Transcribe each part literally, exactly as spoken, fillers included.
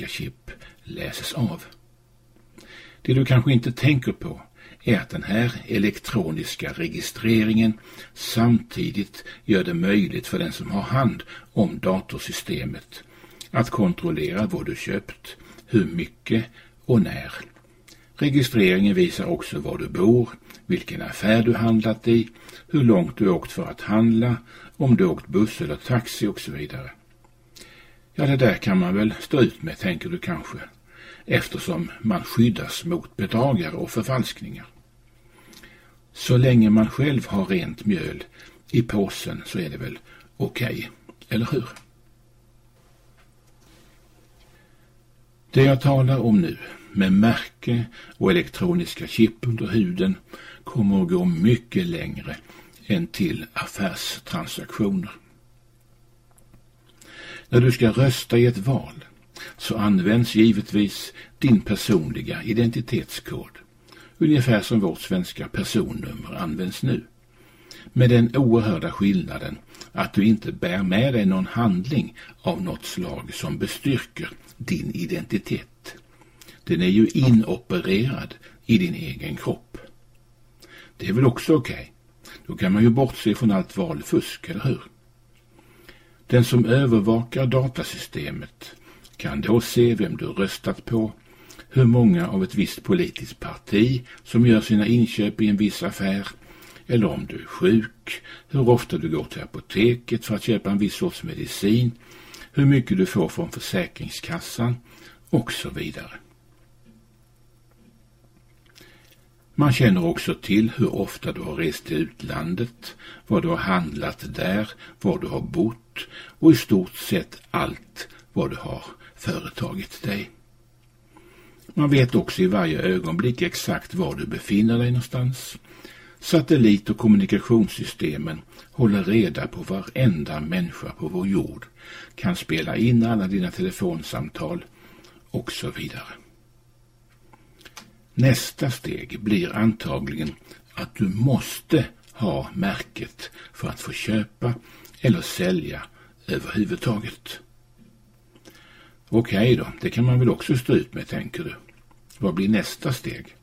elektroniska chip läses av. Det du kanske inte tänker på är att den här elektroniska registreringen samtidigt gör det möjligt för den som har hand om datorsystemet att kontrollera vad du köpt, hur mycket och när. Registreringen visar också var du bor, vilken affär du handlat i, hur långt du åkt för att handla, om du åkt buss eller taxi och så vidare. Ja, det där kan man väl stå ut med, tänker du kanske, eftersom man skyddas mot bedragare och förfalskningar. Så länge man själv har rent mjöl i påsen så är det väl okej, eller hur? Det jag talar om nu, med märke och elektroniska chip under huden, kommer att gå mycket längre än till affärstransaktioner. När du ska rösta i ett val så används givetvis din personliga identitetskod, ungefär som vårt svenska personnummer används nu, med den oerhörda skillnaden att du inte bär med dig någon handling av något slag som bestyrker din identitet. Den är ju inopererad i din egen kropp. Det är väl också okej. Då kan man ju bortse från allt valfusk, eller hur? Den som övervakar datasystemet kan då se vem du röstat på, hur många av ett visst politiskt parti som gör sina inköp i en viss affär, eller om du är sjuk, hur ofta du går till apoteket för att köpa en viss sorts medicin, hur mycket du får från försäkringskassan och så vidare. Man känner också till hur ofta du har rest till utlandet, vad du har handlat där, var du har bott och i stort sett allt vad du har företagit dig. Man vet också i varje ögonblick exakt var du befinner dig någonstans. Satellit- och kommunikationssystemen håller reda på varenda människa på vår jord, kan spela in alla dina telefonsamtal och så vidare. Nästa steg blir antagligen att du måste ha märket för att få köpa eller sälja överhuvudtaget. Okej då, det kan man väl också stå ut med, tänker du. Vad blir nästa steg?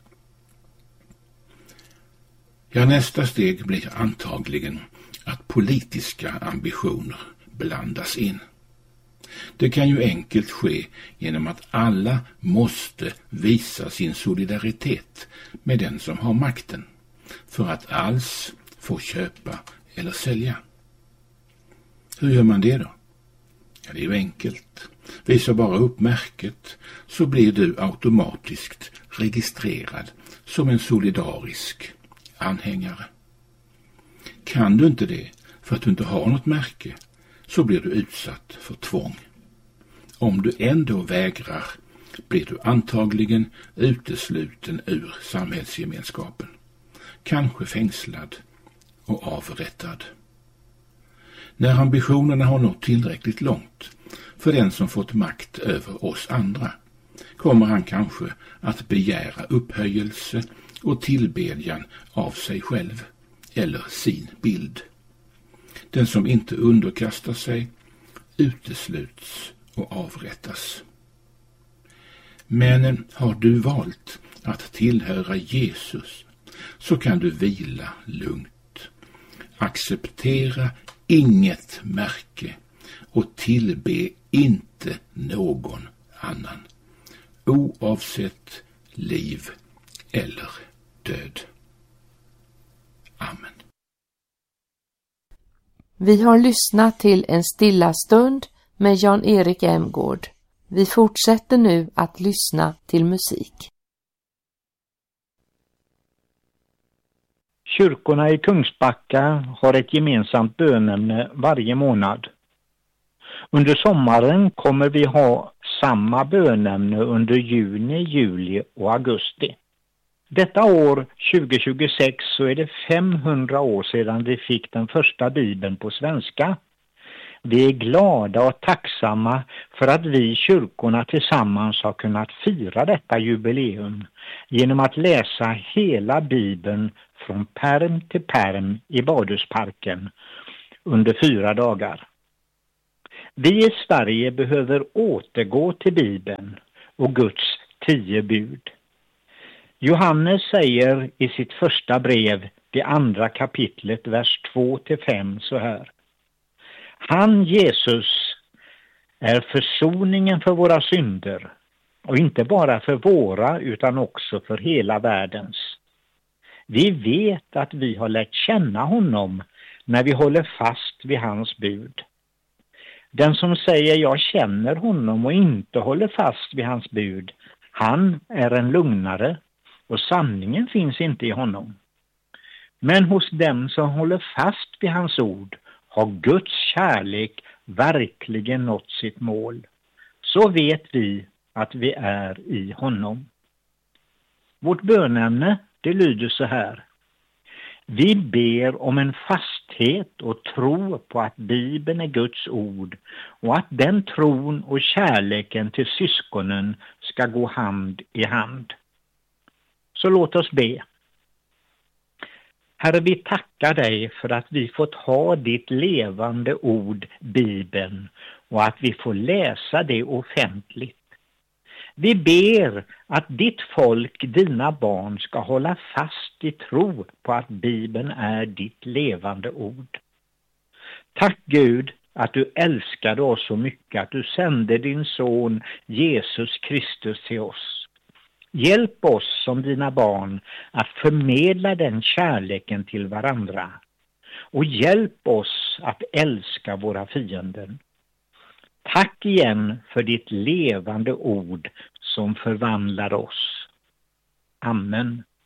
Ja, nästa steg blir antagligen att politiska ambitioner blandas in. Det kan ju enkelt ske genom att alla måste visa sin solidaritet med den som har makten för att alls få köpa eller sälja. Hur gör man det då? Ja, det är ju enkelt. Visa bara upp märket så blir du automatiskt registrerad som en solidarisk anhängare. Kan du inte det för att du inte har något märke så blir du utsatt för tvång. Om du ändå vägrar blir du antagligen utesluten ur samhällsgemenskapen, kanske fängslad och avrättad. När ambitionerna har nått tillräckligt långt för den som fått makt över oss andra kommer han kanske att begära upphöjelse och tillbedjan av sig själv eller sin bild. Den som inte underkastar sig utesluts och avrättas. Men har du valt att tillhöra Jesus så kan du vila lugnt. Acceptera inget märke och tillbe inte någon annan, oavsett liv eller död. Amen. Vi har lyssnat till En stilla stund med Jan-Erik Emgård. Vi fortsätter nu att lyssna till musik. Kyrkorna i Kungsbacka har ett gemensamt bönämne varje månad. Under sommaren kommer vi ha samma bönämne under juni, juli och augusti. Detta år tjugo tjugosex så är det femhundra år sedan vi fick den första bibeln på svenska. Vi är glada och tacksamma för att vi kyrkorna tillsammans har kunnat fira detta jubileum genom att läsa hela bibeln från pärm till pärm i Badhusparken under fyra dagar. Vi i Sverige behöver återgå till Bibeln och Guds tio bud. Johannes säger i sitt första brev, det andra kapitlet, vers två till fem så här. Han, Jesus, är försoningen för våra synder, och inte bara för våra utan också för hela världens. Vi vet att vi har lärt känna honom när vi håller fast vid hans bud. Den som säger jag känner honom och inte håller fast vid hans bud, han är en lugnare och sanningen finns inte i honom. Men hos dem som håller fast vid hans ord har Guds kärlek verkligen nått sitt mål. Så vet vi att vi är i honom. Vårt bönämne, det lyder så här. Vi ber om en fasthet och tro på att Bibeln är Guds ord och att den tron och kärleken till syskonen ska gå hand i hand. Så låt oss be. Herre, vi tackar dig för att vi fått ha ditt levande ord, Bibeln, och att vi får läsa det offentligt. Vi ber att ditt folk, dina barn, ska hålla fast i tro på att Bibeln är ditt levande ord. Tack Gud att du älskade oss så mycket att du sände din son Jesus Kristus till oss. Hjälp oss som dina barn att förmedla den kärleken till varandra. Och hjälp oss att älska våra fiender. Tack igen för ditt levande ord som förvandlar oss. Amen.